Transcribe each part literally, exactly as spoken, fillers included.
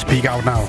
Speak Out Now.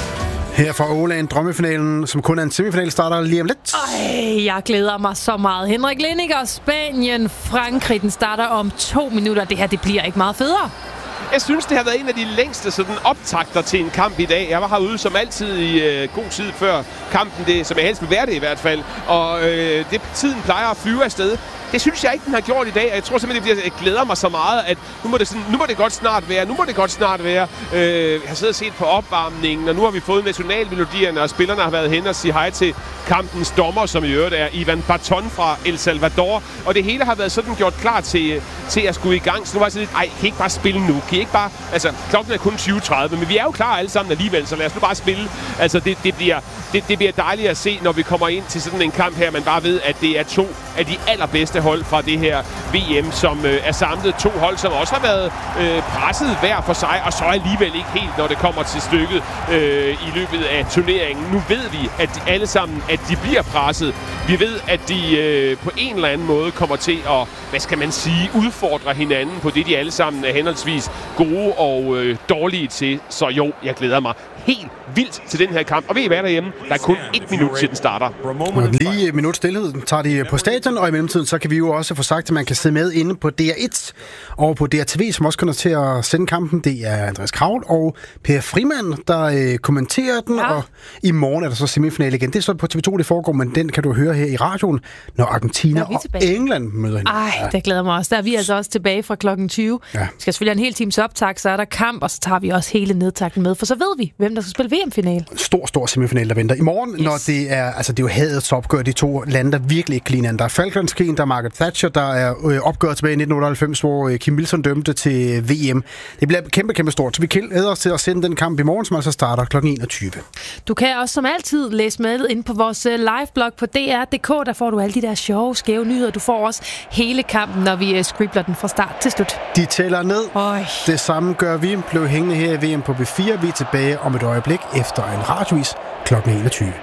Her fra Åland, drømmefinalen, som kun er en semifinal, starter lige om lidt. Ej, jeg glæder mig så meget. Henrik Lindinger, Spanien, Frankrig, den starter om to minutter. Det her, det bliver ikke meget federe. Jeg synes, det har været en af de længste sådan, optakter til en kamp i dag. Jeg var herude som altid i øh, god tid før kampen, det, som jeg helst vil være det i hvert fald. Og øh, det, tiden plejer at flyve afsted. Det synes jeg ikke, den har gjort i dag, og jeg tror simpelthen, det jeg glæder mig så meget, at nu må det, sådan, nu må det godt snart være, nu må det godt snart være. Øh, jeg har siddet og set på opvarmningen, og nu har vi fået nationalmelodierne, og spillerne har været hen og sige hej til kampens dommer, som i øvrigt er Ivan Barton fra El Salvador. Og det hele har været sådan gjort klar til, til at skulle i gang. Så nu var jeg sådan lidt, ej, kan I ikke bare spille nu? Kan I ikke bare, altså, klokken er kun tyve tredive, men vi er jo klar alle sammen alligevel, så lad os nu bare spille. Altså, det, det, bliver, det, det bliver dejligt at se, når vi kommer ind til sådan en kamp her, man bare ved, at det er to af de allerbedste hold fra det her V M, som øh, er samlet. To hold, som også har været øh, presset hver for sig, og så alligevel ikke helt, når det kommer til stykket øh, i løbet af turneringen. Nu ved vi, at de alle sammen, at de bliver presset. Vi ved, at de øh, på en eller anden måde kommer til at, hvad skal man sige, udfordre hinanden på det, de alle sammen er henholdsvis gode og øh, dårlige til. Så jo, jeg glæder mig helt vildt til den her kamp. Og ved I hvad derhjemme? Der er kun et minut til den starter. Og lige et minut stillhed tager de på stadion, og i mellemtiden så kan vi jo også få sagt, at man kan se med inde på D R et og på D R T V, som også kommer til at sende kampen. Det er Andreas Kraul og Per Frimand, der øh, kommenterer den, ja. Og i morgen er der så semifinal igen. Det er så på T V to, det foregår, men den kan du høre her i radioen, når Argentina og England møder hinanden. Ej, ja. Det glæder mig også. Der er vi altså også tilbage fra klokken tyve. Ja. Vi skal selvfølgelig have en hel times optag, så er der kamp, og så tager vi også hele nedtakten med, for så ved vi, hvem der skal spille V M-final. Stor, stor semifinal, der venter i morgen, yes. Når det er, altså det er jo hadets opgør, de to lande, der virkelig ikke ligner. Der er Falklandskrigen, der er Margaret Thatcher, der er øh, opgøret tilbage i nitten otteoghalvfems, hvor øh, Kim Wilson dømte til V M. Det bliver kæmpe, kæmpe stort, så vi glæder os til at sende den kamp i morgen, som altså starter klokken enogtyve. Du kan også som altid læse med ind på vores liveblog på D R punktum D K. Der får du alle de der sjove, skæve nyheder. Du får også hele kampen, når vi øh, scribler den fra start til slut. De tæller ned. Øj. Det samme gør vi. Blev hængende her i V M på B fire. Vi er tilbage om et øjeblik efter en radiovis klokken enogtyve.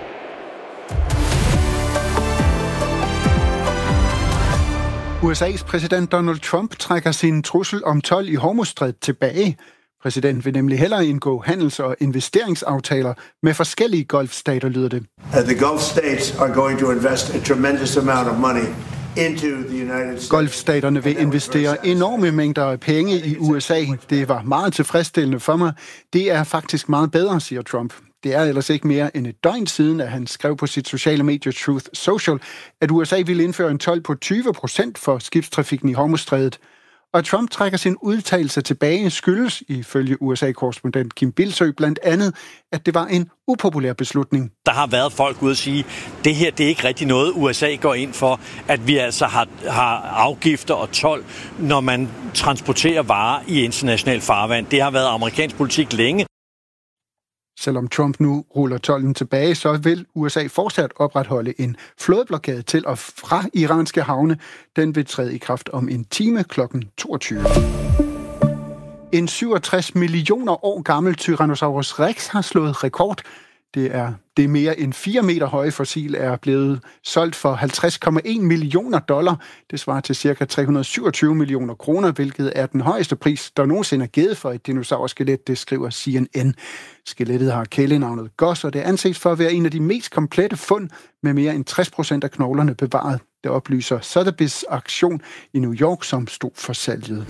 U S A's præsident Donald Trump trækker sin trussel om told i Hormuzstrædet tilbage. Præsidenten vil nemlig hellere indgå handels- og investeringsaftaler med forskellige golfstater, lyder det. The Gulf states are going to invest a tremendous amount of money into the United States. Golfstaterne vil investere enorme mængder af penge i U S A. Det var meget tilfredsstillende for mig. Det er faktisk meget bedre, siger Trump. Det er ellers ikke mere end et døgn siden, at han skrev på sit sociale medie Truth Social, at U S A ville indføre en told på tyve procent for skibstrafikken i Hormuzstrædet. Og Trump trækker sin udtalelse tilbage skyldes, ifølge U S A-korrespondent Kim Bildsøe, blandt andet, at det var en upopulær beslutning. Der har været folk ude at sige, at det her det er ikke rigtig noget, U S A går ind for, at vi altså har, har afgifter og told, når man transporterer varer i international farvand. Det har været amerikansk politik længe. Selvom Trump nu ruller tolden tilbage, så vil U S A fortsat opretholde en flådeblokade til og fra iranske havne. Den vil træde i kraft om en time klokken toogtyve. En syvogtres millioner år gammel Tyrannosaurus Rex har slået rekord. Det er det mere end fire meter høje fossil er blevet solgt for halvtreds komma en millioner dollar. Det svarer til ca. tre hundrede syvogtyve millioner kroner, hvilket er den højeste pris, der nogensinde er givet for et dinosaurskelet, det skriver C N N. Skelettet har kælenavnet Gus, og det anses for at være en af de mest komplette fund med mere end tres procent af knoglerne bevaret. Det oplyser Sotheby's auktion i New York, som stod for salget.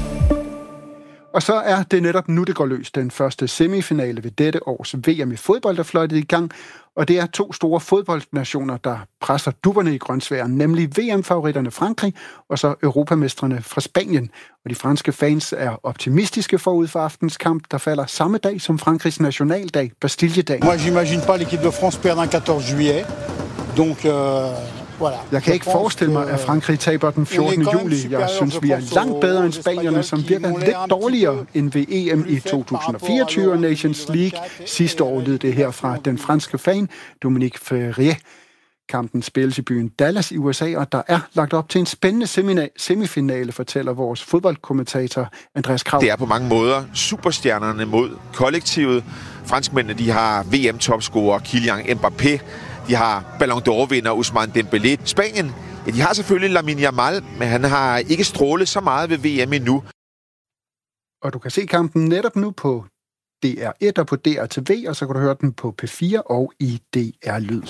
Og så er det netop nu, det går løs. Den første semifinale ved dette års V M i fodbold er fløjtet i gang, og det er to store fodboldnationer, der presser dupperne i grønsværen, nemlig V M-favoritterne Frankrig og så europamestrene fra Spanien. Og de franske fans er optimistiske forud for aftens kamp, der falder samme dag som Frankrigs nationaldag, Bastilledag. Moi, j'imagine pas l'équipe de France perdre den quatorze juillet, donc... Euh... Jeg kan ikke forestille mig, at Frankrig taber den fjortende juli. Jeg synes, vi er langt bedre end spanierne, som virker lidt dårligere end ved E M i to tusind og fireogtyve og Nations League. Sidste år lød det her fra den franske fan, Dominique Ferrier. Kampen spilles i byen Dallas i U S A, og der er lagt op til en spændende semifinale, fortæller vores fodboldkommentator Andreas Krav. Det er på mange måder superstjernerne mod kollektivet. Franskmændene, de har V M-topscorer Kylian Mbappé. De har Ballon d'Or-vinder Ousmane Dembélé. Spanien, ja, de har selvfølgelig Lamine Yamal, men han har ikke strålet så meget ved V M endnu. Og du kan se kampen netop nu på D R et og på D R T V, og så kan du høre den på P fire og i D R Lyd.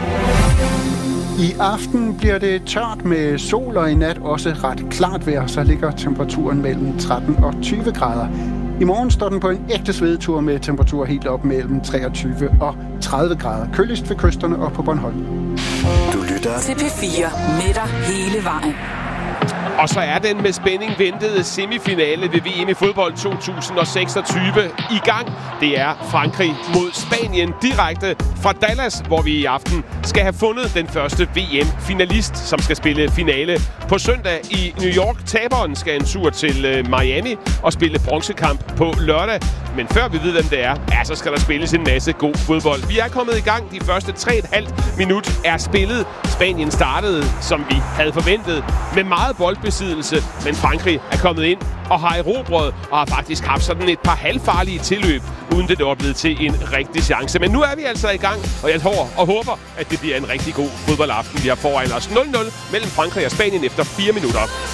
I aften bliver det tørt med sol, og i nat også ret klart vejr, så ligger temperaturen mellem tretten og tyve grader. I morgen står den på en ægte svedetur med temperaturer helt op mellem treogtyve og tredive grader. Køligst ved kysterne og på Bornholm. Du lytter til P fire med dig hele vejen. Og så er den med spænding ventede semifinale ved V M i fodbold to tusind seksogtyve i gang. Det er Frankrig mod Spanien direkte fra Dallas, hvor vi i aften skal have fundet den første V M-finalist, som skal spille finale på søndag i New York. Taberen skal en tur til Miami og spille bronzekamp på lørdag. Men før vi ved, hvem det er, ja, så skal der spilles en masse god fodbold. Vi er kommet i gang. De første tre komma fem minut er spillet. Spanien startede, som vi havde forventet, med meget boldbesiddelse, men Frankrig er kommet ind og har erobret og har faktisk haft sådan et par halvfarlige tilløb, uden det er blevet til en rigtig chance. Men nu er vi altså i gang, og jeg tror og håber, at det bliver en rigtig god fodboldaften. Vi har foran os nul nul mellem Frankrig og Spanien efter fire minutter.